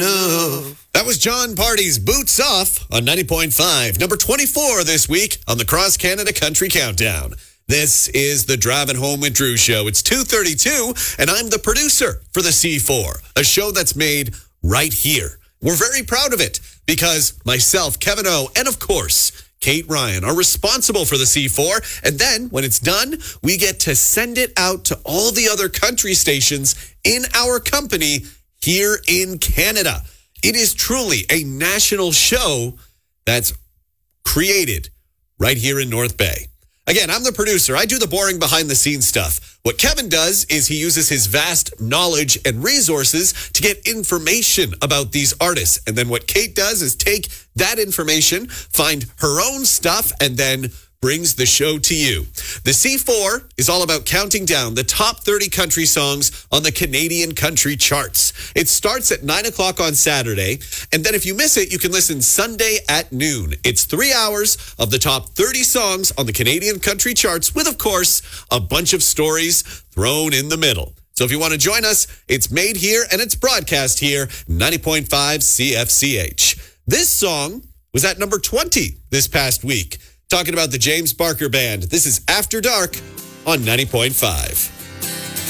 love. That was John Party's Boots Off on 90.5. Number 24 this week on the Cross Canada Country Countdown. This is the Driving Home with Drew show. It's 2:32, and I'm the producer for the C4, a show that's made right here. We're very proud of it because myself, Kevin O, and of course, Kate Ryan are responsible for the C4. And then when it's done, we get to send it out to all the other country stations in our company here in Canada. It is truly a national show that's created right here in North Bay. Again, I'm the producer. I do the boring behind-the-scenes stuff. What Kevin does is he uses his vast knowledge and resources to get information about these artists. And then what Kate does is take that information, find her own stuff, and then brings the show to you. The C4 is all about counting down the top 30 country songs on the Canadian country charts. It starts at 9 o'clock on Saturday, and then if you miss it, you can listen Sunday at noon. It's 3 hours of the top 30 songs on the Canadian country charts with, of course, a bunch of stories thrown in the middle. So if you want to join us, it's made here and it's broadcast here, 90.5 CFCH. This song was at number 20 this past week. Talking about the James Barker Band. This is After Dark on 90.5.